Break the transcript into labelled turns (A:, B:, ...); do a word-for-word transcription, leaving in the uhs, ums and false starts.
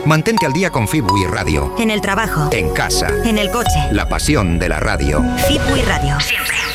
A: Mantente al día con Fibui Radio.
B: En el trabajo.
A: En casa.
B: En el coche.
A: La pasión de la radio.
B: Fibui Radio. Siempre.